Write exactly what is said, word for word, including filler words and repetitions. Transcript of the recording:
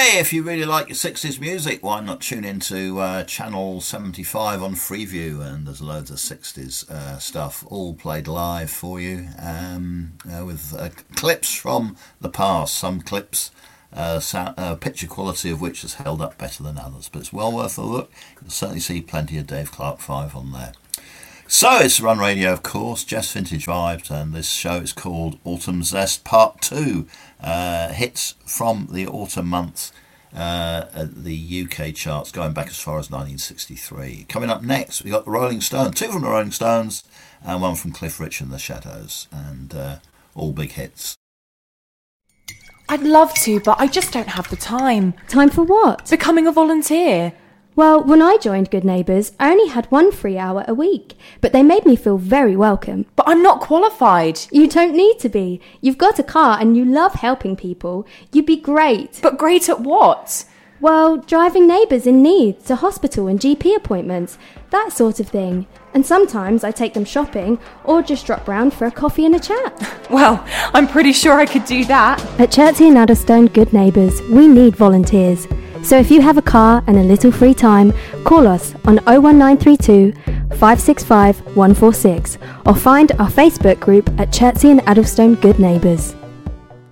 Hey, if you really like your sixties music, why not tune into uh, Channel seventy-five on Freeview, and there's loads of sixties uh, stuff all played live for you um, uh, with uh, clips from the past. Some clips, uh, sound, uh, picture quality of which has held up better than others, but it's well worth a look. You'll certainly see plenty of Dave Clark five on there. So it's Run Radio, of course, Jess Vintage Vibes, and this show is called Autumn Zest Part two. Uh, hits from the autumn months uh, at the U K charts, going back as far as nineteen sixty-three. Coming up next, we got the Rolling Stones, two from the Rolling Stones, and one from Cliff Richard and the Shadows, and uh, all big hits. I'd love to, but I just don't have the time. Time for what? Becoming a volunteer. Well, when I joined Good Neighbours, I only had one free hour a week, but they made me feel very welcome. But I'm not qualified. You don't need to be. You've got a car and you love helping people. You'd be great. But great at what? Well, driving neighbours in need to hospital and G P appointments, that sort of thing. And sometimes I take them shopping or just drop round for a coffee and a chat. Well, I'm pretty sure I could do that. At Chertsey and Addlestone Good Neighbours, we need volunteers. So if you have a car and a little free time, call us on oh one nine three two, five six five, one four six or find our Facebook group at Chertsey and Addlestone Good Neighbours.